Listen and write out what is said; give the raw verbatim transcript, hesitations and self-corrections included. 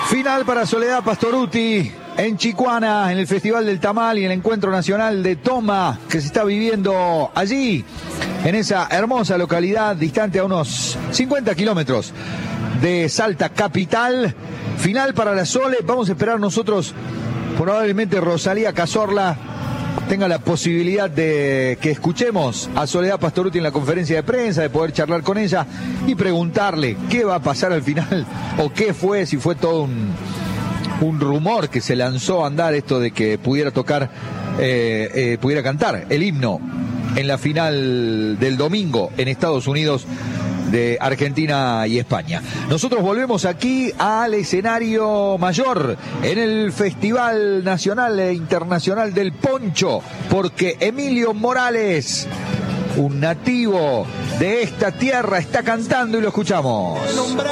Final para Soledad Pastorutti en Chicuana, en el Festival del Tamal y el Encuentro Nacional de Toma, que se está viviendo allí, en esa hermosa localidad, distante a unos cincuenta kilómetros de Salta capital. Final para la Sole. Vamos a esperar nosotros, probablemente Rosalía Cazorla tenga la posibilidad de que escuchemos a Soledad Pastorutti en la conferencia de prensa, de poder charlar con ella y preguntarle qué va a pasar al final, o qué fue, si fue todo un, un rumor que se lanzó a andar, esto de que pudiera tocar, eh, eh, pudiera cantar el himno en la final del domingo en Estados Unidos de Argentina y España. Nosotros volvemos aquí al escenario mayor en el Festival Nacional e Internacional del Poncho, porque Emilio Morales, un nativo de esta tierra, está cantando y lo escuchamos.